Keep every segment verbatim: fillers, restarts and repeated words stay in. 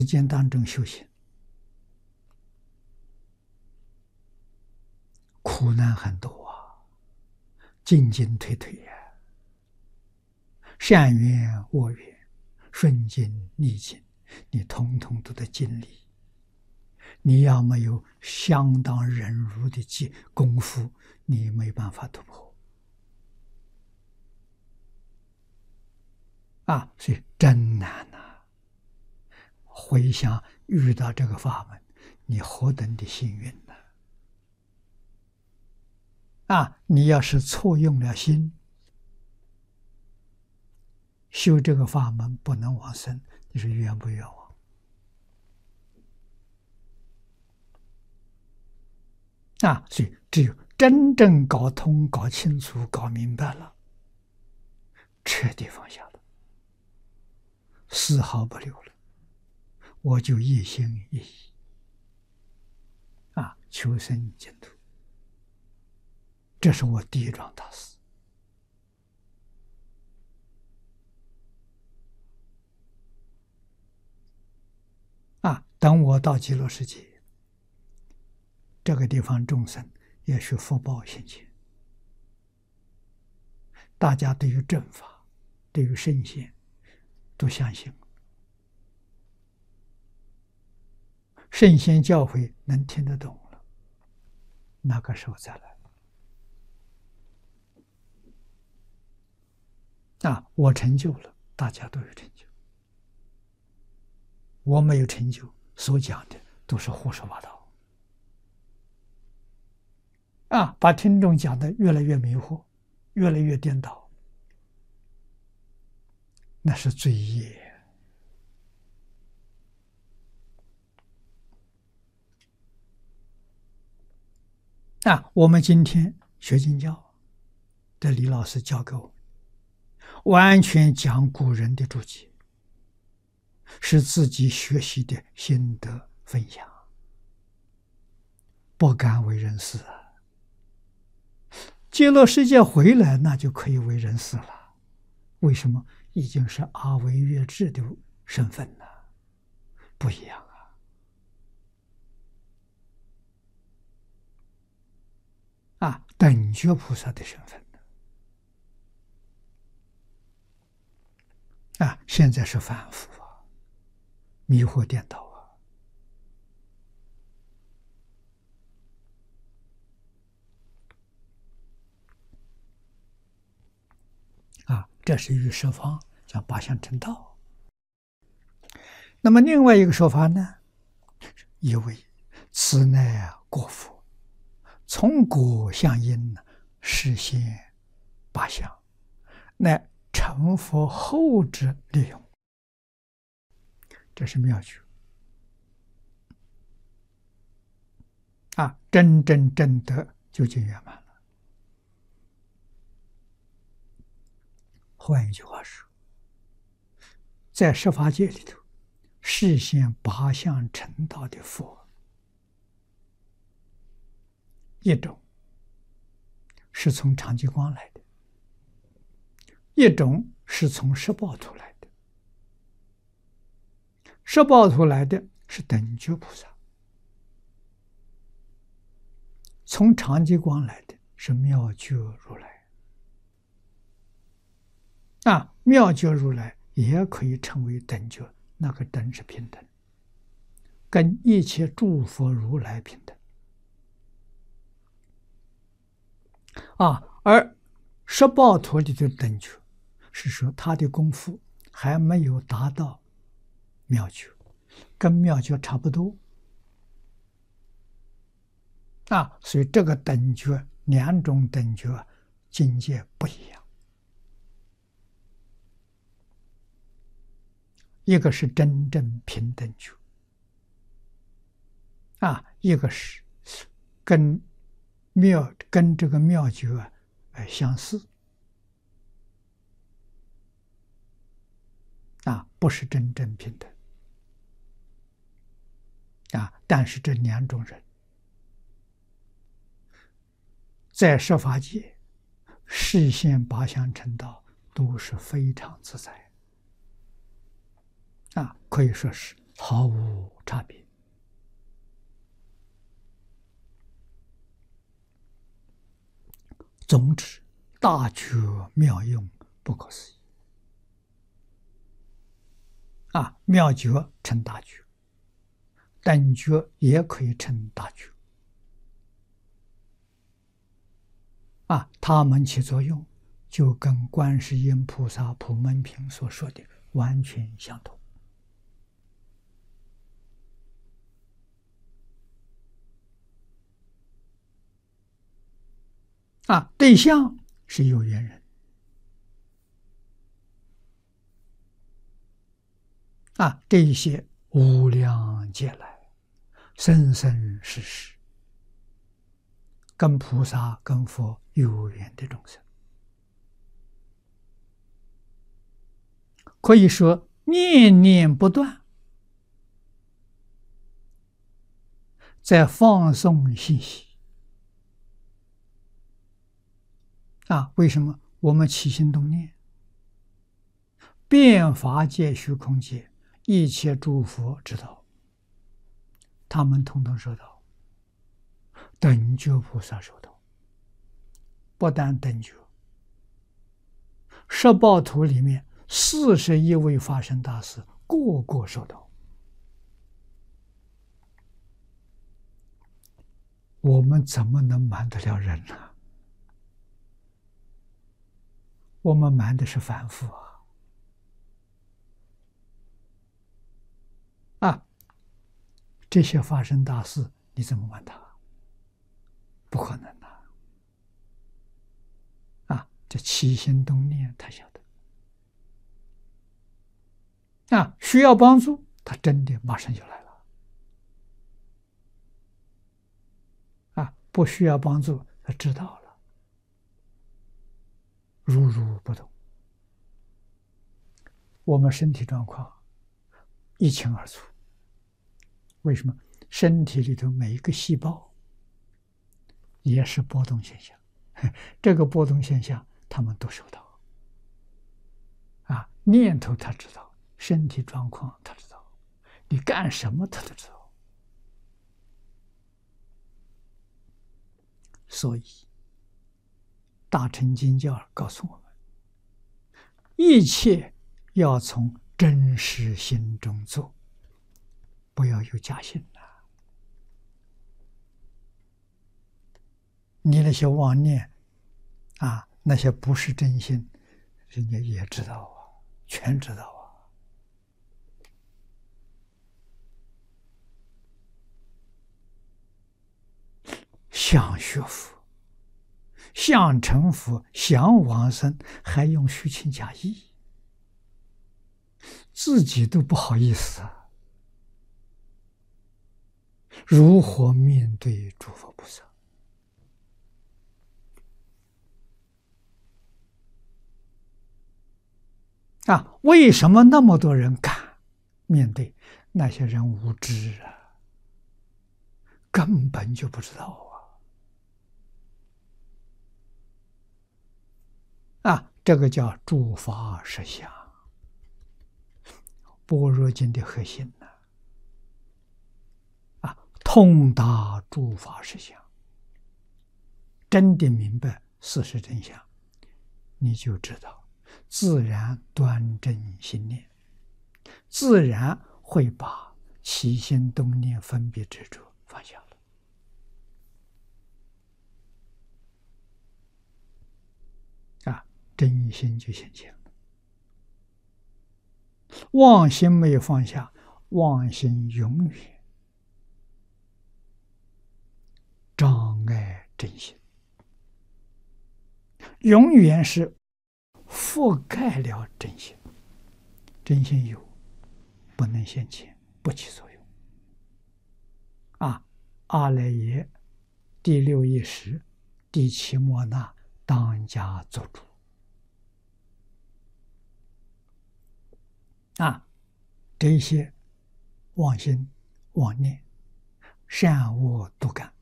时间当中修行，苦难很多啊，进进退退呀、啊，善缘恶缘，顺境逆境，你统统都得经历。你要没有相当忍辱的技功夫，你没办法突破啊！所以真难呐、啊！回想遇到这个法门，你何等的幸运呢、啊！啊，你要是错用了心，修这个法门不能往生，你是冤不冤枉？啊，所以只有真正搞通、搞清楚、搞明白了，彻底放下了，丝毫不留了，我就一心一意啊，求生净土。这是我第一桩大事啊！等我到极乐世界，这个地方众生也是福报现前，大家对于正法、对于圣贤都相信，圣贤教诲能听得懂了，那个时候再来啊！我成就了，大家都有成就；我没有成就，所讲的都是胡说八道啊！把听众讲的越来越迷惑，越来越颠倒，那是罪业啊！我们今天学经教，这李老师教给我们，完全讲古人的注解，是自己学习的心得分享，不敢为人师啊！极乐世界回来，那就可以为人师了。为什么？已经是阿惟越致的身份了，不一样啊！啊，等觉菩萨的身份啊，现在是凡夫啊，迷惑颠倒啊！啊，这是于十方叫八相成道。那么另外一个说法呢，以为此乃果佛，从果相因实现八相，乃成佛后之利用。这是妙句啊！真正正得究竟圆满了。换一句话说，在十法界里头，实现八相成道的佛，一种是从长吉光来的，一种是从十报图来的。十报图来的是等觉菩萨，从长吉光来的是妙觉如来。啊，妙觉如来也可以称为等觉，那个等是平等，跟一切诸佛如来平等。啊，而十报图里的等觉，是说他的功夫还没有达到妙觉，跟妙觉差不多。啊，所以这个等觉，两种等觉境界不一样。一个是真正平等觉，啊，一个是跟妙跟这个妙觉啊，呃相似，啊，不是真正平等，啊，但是这两种人在十法界实现八相成道都是非常自在。啊，可以说是毫无差别。总之，大觉妙用，不可思议。啊，妙觉称大觉，等觉也可以称大觉。啊，它们起作用，就跟观世音菩萨普门品所说的完全相同。啊，对象是有缘人。啊，这一些无量劫来，生生世世，跟菩萨、跟佛有缘的众生，可以说念念不断，在放送信息。啊，为什么我们起心动念，遍法界、虚空界，一切诸佛知道，他们统统收到，等觉菩萨收到，不但等觉，十报图里面四十一位法身大士个个收到。我们怎么能瞒得了人呢？我们瞒的是凡夫啊！啊，这些法身大士，你怎么瞒他？不可能的！啊，这起心动念，他晓得。啊，需要帮助，他真的马上就来了。啊，不需要帮助，他知道了，如如不动。我们身体状况一清二楚。为什么？身体里头每一个细胞也是波动现象，这个波动现象他们都收到。啊，念头他知道，身体状况他知道，你干什么他都知道。所以大乘经教告诉我们，一切要从真实心中做，不要有假心呐。你那些妄念啊，那些不是真心，人家也知道啊，全知道啊。想学佛，想成佛，想往生，还用虚情假意，自己都不好意思啊！如何面对诸佛菩萨？啊，为什么那么多人敢面对？那些人无知啊，根本就不知道啊！啊，这个叫诸法实相，般若经的核心呢、啊，啊，通达诸法实相，真的明白事实真相，你就知道。自然端正心念，自然会把起心动念分别执着放下了。啊，真心就现前了。妄心没有放下，妄心永远障碍真心，永远是覆盖了真心。真心有，不能现前，不起作用。啊，阿赖耶第六意识、第七摩那当家作主。啊，这些妄心、妄念、善恶都感。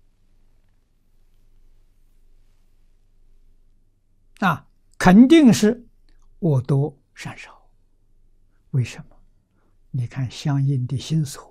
啊，肯定是恶多善少。为什么？ 你看相应的心所